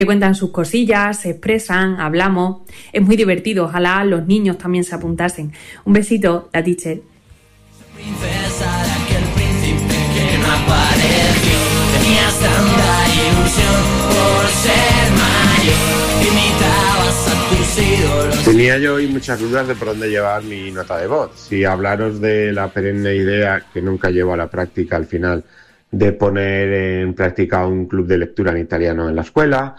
cuentan sus cosillas, se expresan, hablamos. Es muy divertido, ojalá los niños también se apuntasen. Un besito, la teacher. Princesa de aquel príncipe que no apareció. Tenías tanta ilusión por ser mayor. Imitabas a tus ídolos. Tenía yo hoy muchas dudas de por dónde llevar mi nota de voz. Si hablaros de la perenne idea que nunca llevo a la práctica al final, de poner en práctica un club de lectura en italiano en la escuela,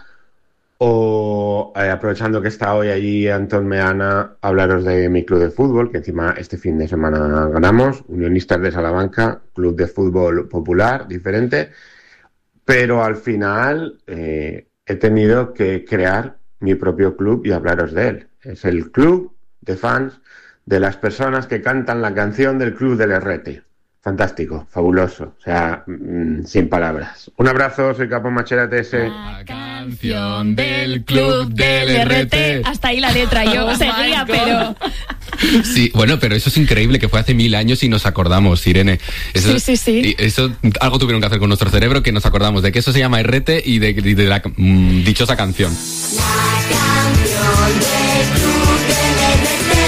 o aprovechando que está hoy allí Antón Meana, hablaros de mi club de fútbol, que encima este fin de semana ganamos, Unionistas de Salamanca, club de fútbol popular, diferente, pero al final he tenido que crear mi propio club y hablaros de él. Es el club de fans de las personas que cantan la canción del Club del Herrete. Fantástico, fabuloso, o sea, sin palabras. Un abrazo, soy Capón Machera TS. La canción del Club del RT. Hasta ahí la letra, yo seguía, pero... Sí, bueno, pero eso es increíble, que fue hace 1000 años y nos acordamos, Irene. Eso, sí. Eso, algo tuvieron que hacer con nuestro cerebro, que nos acordamos de que eso se llama RT y de la dichosa canción. La canción del Club del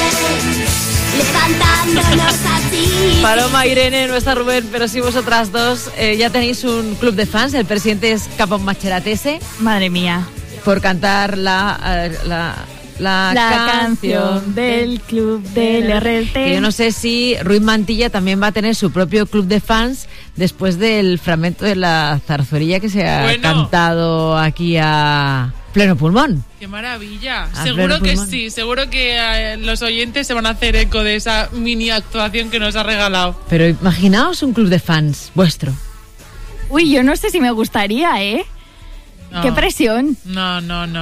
RT, levantándonos así. Paloma, Irene, no está Rubén, pero sí vosotras dos. Ya tenéis un club de fans, el presidente es Capón Macheratese. Madre mía. Por cantar la canción del Club del RT. Que yo no sé si Ruiz Mantilla también va a tener su propio club de fans después del fragmento de la zarzuelilla que se ha cantado aquí a pleno pulmón. ¡Qué maravilla! Seguro que sí, seguro que los oyentes se van a hacer eco de esa mini actuación que nos ha regalado. Pero imaginaos un club de fans vuestro. Uy, yo no sé si me gustaría, ¿eh? No. ¡Qué presión! No.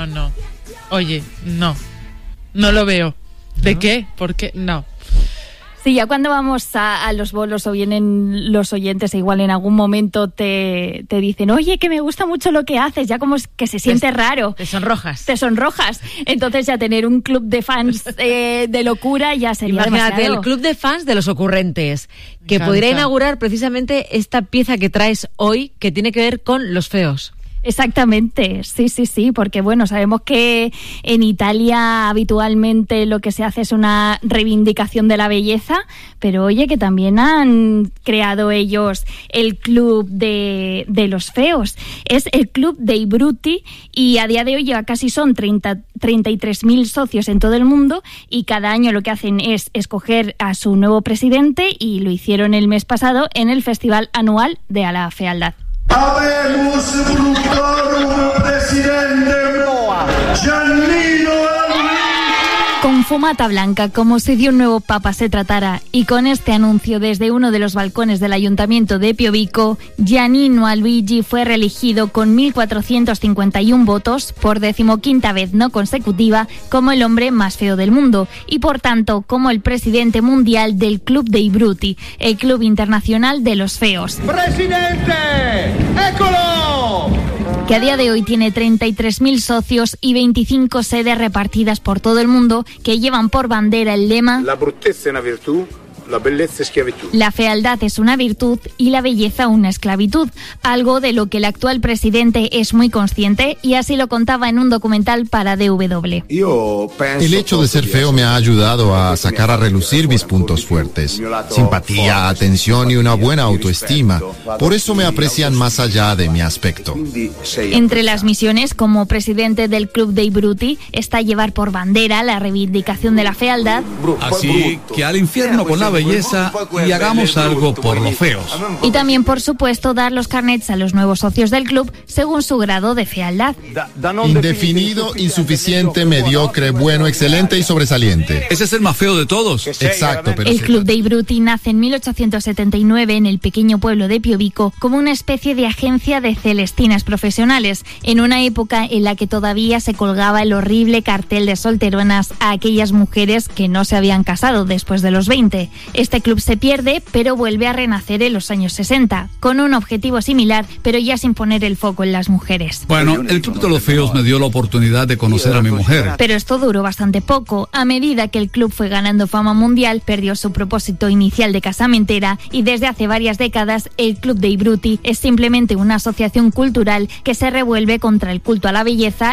Oye, no lo veo. ¿De qué? ¿Por qué? No. Sí, ya cuando vamos a los bolos o vienen los oyentes, igual en algún momento te dicen, oye, que me gusta mucho lo que haces, ya como es que se siente raro. Te sonrojas. Entonces ya tener un club de fans de locura ya sería Imagínate, demasiado. el club de fans de los ocurrentes, que podría inaugurar precisamente esta pieza que traes hoy, que tiene que ver con los feos. Exactamente, sí, porque bueno, sabemos que en Italia habitualmente lo que se hace es una reivindicación de la belleza, pero oye, que también han creado ellos el club de los feos. Es el club dei brutti y a día de hoy ya casi son 33.000 socios en todo el mundo y cada año lo que hacen es escoger a su nuevo presidente y lo hicieron el mes pasado en el Festival Anual de la Fealdad. Habemos un presidente Giannino Con fumata blanca, como si de un nuevo papa se tratara, y con este anuncio desde uno de los balcones del Ayuntamiento de Piovico, Giannino Alluigi fue reelegido con 1.451 votos, por 15ª vez no consecutiva, como el hombre más feo del mundo, y por tanto como el presidente mundial del Club dei Brutti, el Club Internacional de los Feos. ¡Presidente! ¡Écolo! Que a día de hoy tiene 33.000 socios y 25 sedes repartidas por todo el mundo, que llevan por bandera el lema: La bruttezza è una virtù, la bellezza è schiavitù. La fealdad es una virtud y la belleza una esclavitud, algo de lo que el actual presidente es muy consciente y así lo contaba en un documental para DW. El hecho de ser feo me ha ayudado a sacar a relucir mis puntos fuertes: simpatía, atención y una buena autoestima. Por eso me aprecian más allá de mi aspecto. Entre las misiones como presidente del Club dei Brutti está llevar por bandera la reivindicación de la fealdad. Así que al infierno con la belleza y hagamos algo por los feos. Y también, por supuesto, dar los carnets a los nuevos socios del club según su grado de fealdad. Indefinido, insuficiente, mediocre, bueno, excelente y sobresaliente. Ese es el más feo de todos. Exacto, pero el Club dei Brutti nace en 1879 en el pequeño pueblo de Piovico como una especie de agencia de celestinas profesionales, en una época en la que todavía se colgaba el horrible cartel de solteronas a aquellas mujeres que no se habían casado después de los 20. Este club se pierde, pero vuelve a renacer en los años 60, con un objetivo similar, pero ya sin poner el foco en las mujeres. Bueno, el Club de los Feos me dio la oportunidad de conocer a mi mujer. Pero esto duró bastante poco. A medida que el club fue ganando fama mundial, perdió su propósito inicial de casamentera y desde hace varias décadas el Club Dei Bruti es simplemente una asociación cultural que se revuelve contra el culto a la belleza